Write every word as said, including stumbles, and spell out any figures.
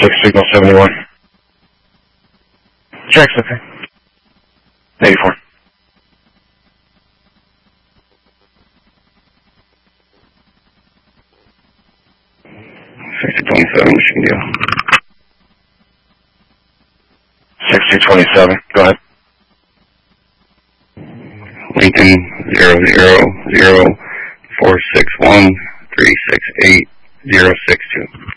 six signal seventy-one. Checks, okay. eighty-four. sixty twenty-seven, Michigan deal. sixty twenty-seven, go ahead. Lincoln zero zero zero four six one three six eight zero six two.